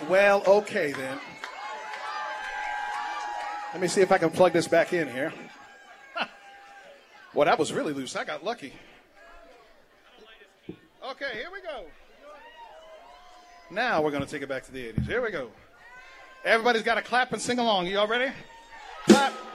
Well, okay then. Let me see if I can plug this back in here. Well, that was really loose. I got lucky. Okay, here we go. Now we're going to take it back to the 80s. Here we go. Everybody's got to clap and sing along. You all ready? Clap.